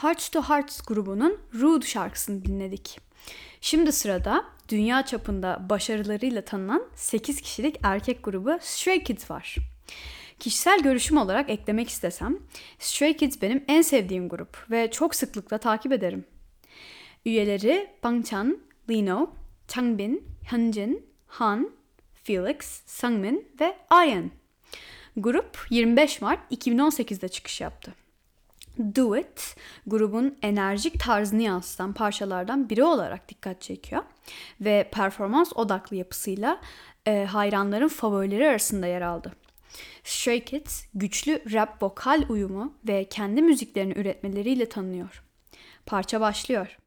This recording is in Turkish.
Hearts to Hearts grubunun Rude şarkısını dinledik. Şimdi sırada dünya çapında başarılarıyla tanınan 8 kişilik erkek grubu Stray Kids var. Kişisel görüşüm olarak eklemek istesem, Stray Kids benim en sevdiğim grup ve çok sıklıkla takip ederim. Üyeleri Bangchan, Lino, Changbin, Hyunjin, Han, Felix, Sungmin ve Ian. Grup 25 Mart 2018'de çıkış yaptı. Do It, grubun enerjik tarzını yansıtan parçalardan biri olarak dikkat çekiyor ve performans odaklı yapısıyla hayranların favorileri arasında yer aldı. Stray Kids, güçlü rap vokal uyumu ve kendi müziklerini üretmeleriyle tanınıyor. Parça başlıyor.